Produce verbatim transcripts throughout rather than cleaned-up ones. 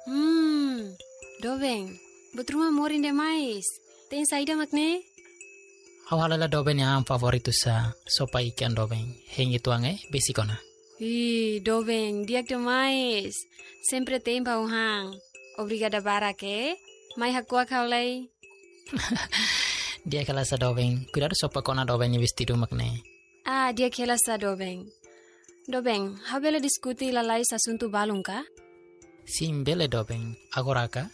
Hmm, Dobeng, betruma morin demais. Tem saída makne? Hau halala Dobeng yang favoritu sa sopa ikan Dobeng. Hengi tuange besikona. Ih, Dobeng, diak demais. Sempre tem pauhang. Obrigada barake. Mai hakua kaulay. Dia kala sa Dobeng. Cuidado sopa kona Dobeng ni vestido makne. Ah, dia kela sa Dobeng. Dobeng, hau bela diskuti lalai asunto balung ka? Sim bele Dobeng. Agora ka?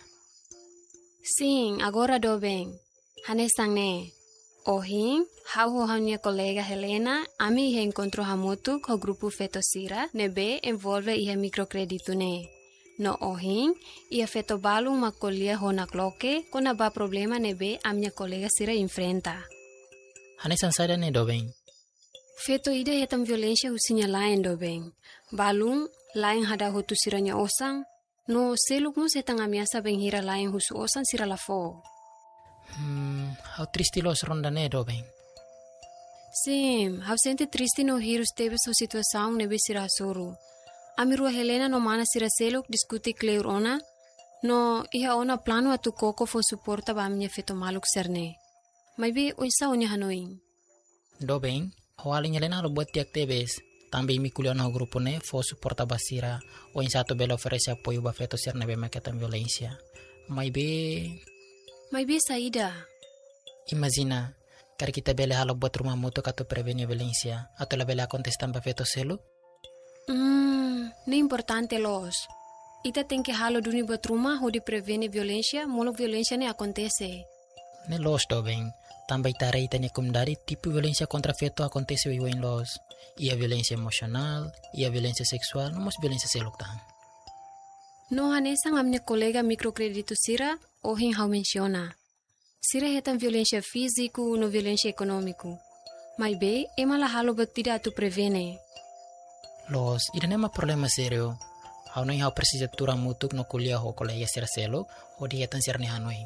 Sim, agora Dobeng. Hanesang ne. Ohing, hau ho minha colega Helena, ami ihe encontro hamutu ko grupo Fetosira, nebe envolve ihe microcredito ne. No ohing, ia feto balung makolia ho nakloke, kona ba problema nebe a minha colega Sira enfrenta. Hanesan sada ne Dobeng. Feto ida hetam violência husinya lain Dobeng. Balung, lain hada hutu siranya osang, no seluk mo setang amiasa benghira lain husu osang sira lafo. Hmm, hau tristi los ronda ne Dobeng. Sim, hau sente triste no hirus tebe so situação nebe sira suru. Amirua Helena no mana sira seluk diskuti kleur ona, no iha ona plano atu koko fo suporta ba minha feto maluk serne. Mai be oisa onya hanoing. Dobeng, hau alinya lena lo buat tiak tebes. Tambi mi kuliah no grupo ne fo suporta basira. O in satu bela oferece apoio ba feto ser nebe maketan violência. Mai be... Mai be saída. Imagina, kar kita bela halo buat rumah mutu katu prevenir violência. Atau la bela contestan ba feto selu? Hmm, ne importante los. Ita tem que halo duni buat rumah ho di prevene violência, molo violência ne acontece. Ne los Dobeng. Também tarei tanya kumdari tipo violência contra feto acontece o em los. Ia violência emocional, ia violência sexual, não mas violência seluktan. No hanesang a minha colega microcredito Sira, ohin hau menciona. Sira hetam violência físico no violência econômico. Mas be, ema la halo batida tu prevene. Los, ida nema problema serio. Hau no hau precisa tura mutuk no kuliah ho colega sira selo, ho di hetan sirni hanoin.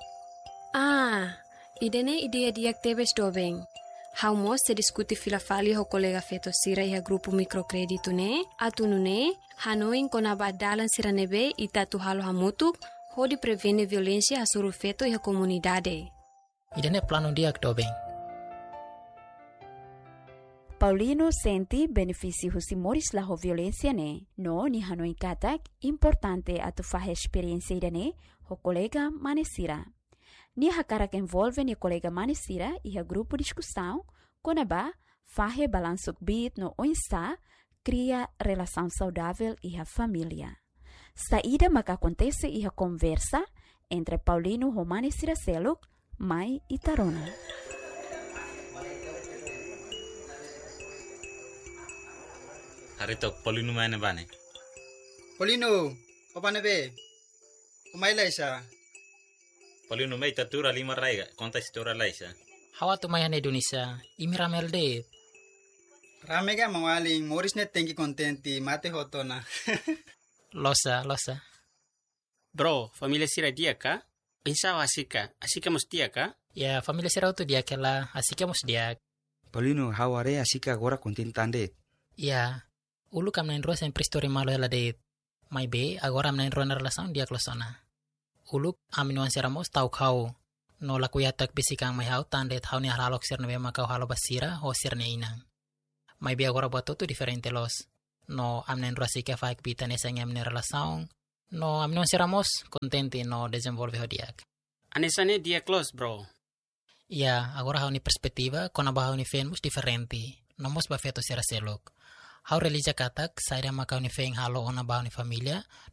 Ah, idene ideia diak tebes Dobeng. Hau mos se diskuti filafali ho colega feto Sira iha grupo microcredito ne, atunu ne, hanoin kona badalan sira nebe ita tu halo hamutuk, ho di prevene violência hasuru feto iha comunidade. Ida ne plano diak Dobeng. Paulino senti benefício husi moris la ho violência ne, no ni hanoi katak importante atu fahe experiência ida ne, ho colega manesira. Ni hakarak envolve ni colega manesira e a grupo discussão, konaba fahe balansuk bit no oinsa, cria relação saudável e a família. Saída maka acontece e a conversa entre Paulino ho manesira seluk, mai e tarona. Harito Paulino mana bane? Paulino, apa nebe? Umay laisa. Paulino mai tatura lima raiga, konta istora laisa. Hawa tu mayan Indonesia, imi ramel de. Rame ka mawaling, moris net tengi kontenti, mate hoto na. Losa, losa. Bro, familia sira dia ka? Pensava asika, asika mos dia ka? Ya, familia sira tu dia kela, asika mos dia. Paulino, haware asika agora contentande. Ya, ulu kam nain ruas en pristori malo ela de. Mai be, agora am nain ruas na relação dia klosona. Ulu aminuan siramos tau kau. No la kuyatak bisikang may hau tandet hau ni halalok sir nebe makau halo basira ho sir ne inang. May be agora buat tu diferente los. No am nain ruas ika faik bitan esang am ne relação. No aminuan siramos contente no desenvolve ho diak. Anesane dia close, bro. Ya, agora hau ni perspektiva kona ba hau ni fenmus diferente. No mos ba feto sira selok. Hau relija katak saira makau ni feng halo ona ba hau ni familia.